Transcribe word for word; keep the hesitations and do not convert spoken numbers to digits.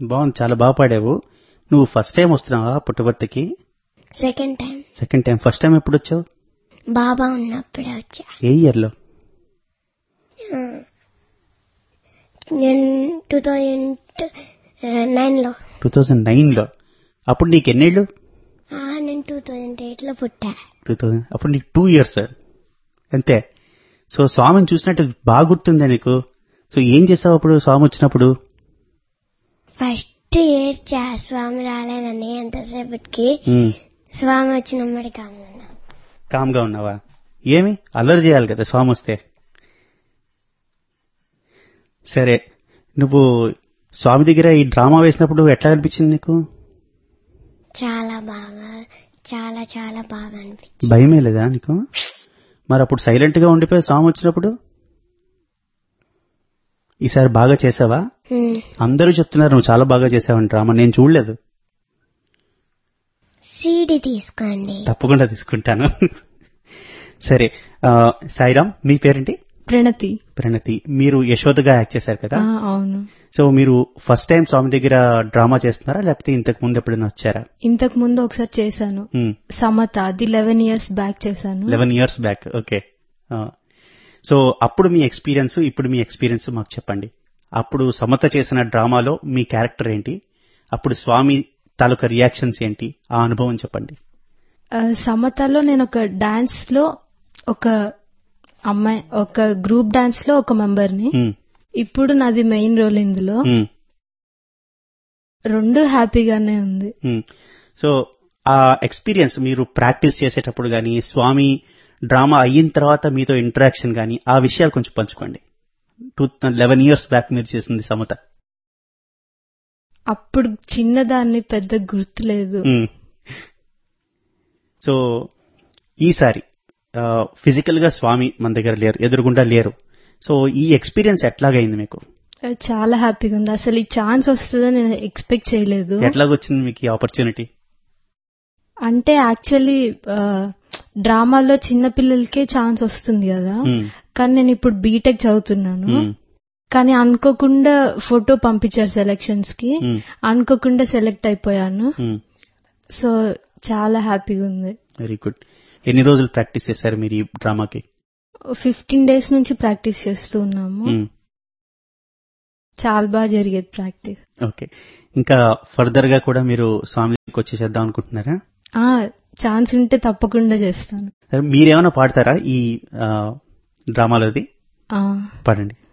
బాగుంది, చాలా బాగా పాడావు. నువ్వు ఫస్ట్ టైం వస్తున్నావా పుట్టపర్తికి? Second time. Second time. First time ఎప్పుడు వచ్చావు? బాబా ఉన్నప్పుడే వచ్చా. ఏ ఇయర్ లో? నేను టూ థౌజండ్ నైన్ లో. టూ థౌజండ్ నైన్ లో. అప్పుడు నీకు ఎన్నేళ్ళు? నేను టూ థౌజండ్ ఎయిట్ లో పుట్టా. టూ థౌజండ్ అప్పుడు నీకు టూ ఇయర్స్ అంతే. సో స్వామిని చూసినట్టు బాగా గుర్తుందా నీకు? సో ఏం చేసావు అప్పుడు స్వామి వచ్చినప్పుడు? ఫస్ట్ ఏడ్చా, స్వామి రాలేదని. ఎంతసేపటికి స్వామి వచ్చినమ్మడి కామ్గా ఉన్నా. కామ్గా ఉన్నావా? ఏమి అల్లరి చేయాలి కదా స్వామి వస్తే. సరే, నువ్వు స్వామి దగ్గర ఈ డ్రామా వేసినప్పుడు ఎట్లా అనిపించింది నీకు? చాలా బాగా, చాలా చాలా బాగా అనిపించింది. భయమే లేదా నీకు? మరి అప్పుడు సైలెంట్ గా ఉండిపోయి స్వామి వచ్చినప్పుడు? ఈసారి బాగా చేసావా? అందరూ చెప్తున్నారు నువ్వు చాలా బాగా చేసావని డ్రామా. నేను చూడలేదు. సీడీ తీసుకోండి. తప్పకుండా తీసుకుంటాను. సరే, సాయిరామ్, మీ పేరేంటి? ప్రణతి. ప్రణతి. మీరు యశోదగా యాక్ట్ చేశారు కదా? అవును. సో మీరు ఫస్ట్ టైం స్వామి దగ్గర డ్రామా చేస్తున్నారా, లేకపోతే ఇంతకు ముందు ఎప్పుడైనా వచ్చారా? ఇంతకు ముందు ఒకసారి చేశాను, సమత. అది లెవెన్ ఇయర్స్ బ్యాక్ చేశాను. Eleven years back okay. So అప్పుడు మీ ఎక్స్పీరియన్స్, ఇప్పుడు మీ ఎక్స్పీరియన్స్ మాకు చెప్పండి. అప్పుడు సమత చేసిన డ్రామాలో మీ క్యారెక్టర్ ఏంటి, అప్పుడు స్వామి తాలూకా రియాక్షన్స్ ఏంటి, ఆ అనుభవం చెప్పండి. సమతలో నేను ఒక డాన్స్ లో ఒక అమ్మాయి, ఒక గ్రూప్ డాన్స్ లో ఒక మెంబర్ ని. ఇప్పుడు నాది మెయిన్ రోల్ ఇందులో. రెండు హ్యాపీగానే ఉంది. సో ఆ ఎక్స్పీరియన్స్ మీరు ప్రాక్టీస్ చేసేటప్పుడు గానీ, స్వామి డ్రామా అయిన తర్వాత మీతో ఇంటరాక్షన్ గానీ, ఆ విషయాలు కొంచెం పంచుకోండి. టూ లెవెన్ ఇయర్స్ బ్యాక్ మీరు చేసింది సమత. అప్పుడు చిన్నదాన్ని, పెద్ద గుర్తులేదు. సో ఈసారి ఫిజికల్ గా స్వామి మన దగ్గర లేరు, ఎదురుగుండా లేరు. సో ఈ ఎక్స్పీరియన్స్ ఎట్లాగైంది మీకు? చాలా హ్యాపీగా ఉంది. అసలు ఈ ఛాన్స్ వస్తుందని నేను ఎక్స్పెక్ట్ చేయలేదు. ఎట్లాగొచ్చింది మీకు ఈ ఆపర్చునిటీ? అంటే యాక్చువల్లీ డ్రామాలో చిన్నపిల్లలకే ఛాన్స్ వస్తుంది కదా, కానీ నేను ఇప్పుడు బీటెక్ చదువుతున్నాను. కానీ అనుకోకుండా ఫోటో పంపించారు సెలక్షన్స్ కి, అనుకోకుండా సెలెక్ట్ అయిపోయాను. సో చాలా హ్యాపీగా ఉంది. Very good. ఎన్ని రోజులు ప్రాక్టీస్ చేశారు మీరు ఈ డ్రామాకి? ఫిఫ్టీన్ డేస్ నుంచి ప్రాక్టీస్ చేస్తూ ఉన్నాము. చాలా బాగా జరిగేది ప్రాక్టీస్. ఓకే. ఇంకా ఫర్దర్ గా కూడా మీరు స్వామి దగ్గరికి వచ్చి చేద్దాం అనుకుంటున్నారా? ఛాన్స్ ఉంటే తప్పకుండా చేస్తాను. మీరేమైనా పాడతారా ఈ డ్రామాలోది? పాడండి.